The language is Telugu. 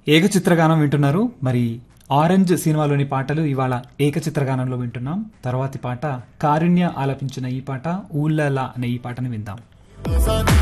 ఏకచిత్రగానం వింటున్నారు. మరి ఆరెంజ్ సినిమాలోని పాటలు ఇవాళ ఏకచిత్రగానంలో వింటున్నాం. తర్వాతి పాట కారుణ్య ఆలపించిన ఈ పాట ఊళ్ళలా అనే ఈ పాటను విందాం.